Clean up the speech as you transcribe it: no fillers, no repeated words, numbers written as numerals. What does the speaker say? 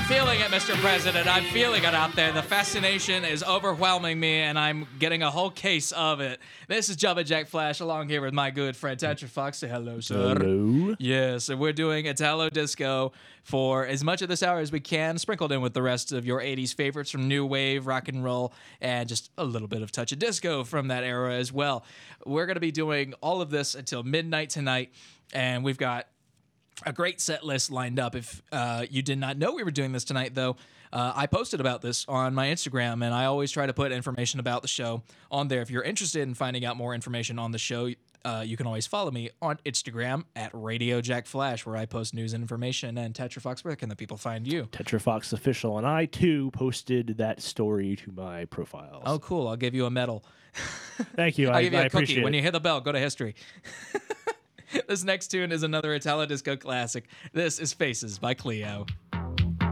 feeling it, Mr. President. I'm feeling it out there. The fascination is overwhelming me, and I'm getting a whole case of it. This is Jubba Jack Flash, along here with my good friend Tetra Fox. Say hello, sir. Hello. Yes, and we're doing Italo Disco for as much of this hour as we can, sprinkled in with the rest of your 80s favorites from new wave, rock and roll, and just a little bit of touch of disco from that era as well. We're going to be doing all of this until midnight tonight, and we've got a great set list lined up. If you did not know we were doing this tonight, though, I posted about this on my Instagram, and I always try to put information about the show on there. If you're interested in finding out more information on the show, you can always follow me on Instagram at Radio Jack Flash, where I post news and information. And Tetra Fox, where can the people find you? Tetra Fox Official, and I too posted that story to my profile. Oh, cool! I'll give you a medal. Thank you. I'll give you a appreciate cookie when it. you hit the bell. Go to history. This next tune is another Italo Disco classic. This is Faces by Cleo.